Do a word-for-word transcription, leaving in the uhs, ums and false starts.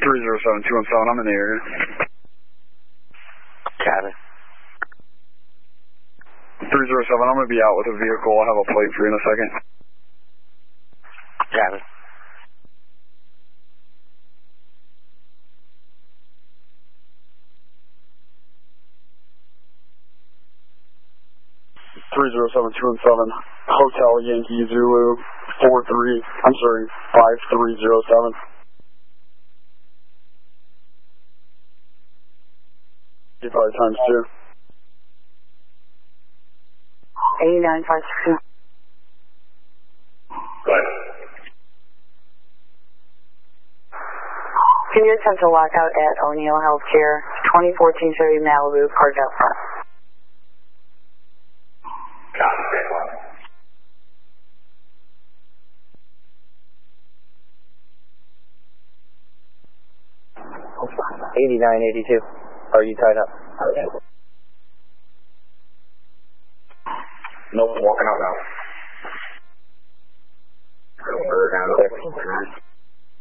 three zero seven two one seven, I'm in the area. Copy. three zero seven, I'm going to be out with a vehicle. I'll have a plate for you in a second. Copy. three zero seven two one seven, Hotel Yankee Zulu, four three, I'm sorry, five three zero seven. Five times two. eighty-nine five six. Can you attempt to lock out at O'Neill Healthcare, twenty fourteen Chevy Malibu, parked out front? eighty-nine eighty-two. Are you tied up? Nope, walking out now. Down there.